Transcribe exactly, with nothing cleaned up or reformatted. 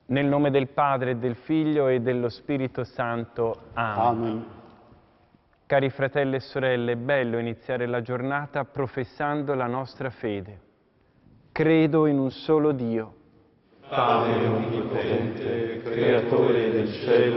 Nel nome del Padre, del Figlio e dello Spirito Santo. Amen. Amen. Cari fratelli e sorelle, è bello iniziare la giornata professando la nostra fede. Credo in un solo Dio, Padre onnipotente, creatore del cielo